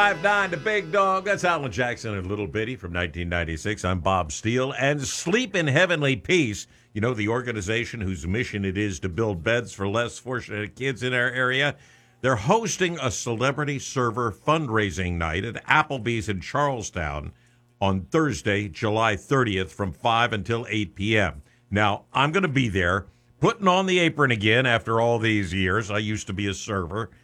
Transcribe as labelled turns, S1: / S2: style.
S1: 5'9", the big dog. That's Alan Jackson and Little Bitty from 1996. I'm Bob Steele. And Sleep in Heavenly Peace, you know, the organization whose mission it is to build beds for less fortunate kids in our area, they're hosting a celebrity server fundraising night at Applebee's in Charlestown on Thursday, July 30th from 5 until 8 p.m. Now, I'm going to be there, putting on the apron again after all these years. I used to be a server.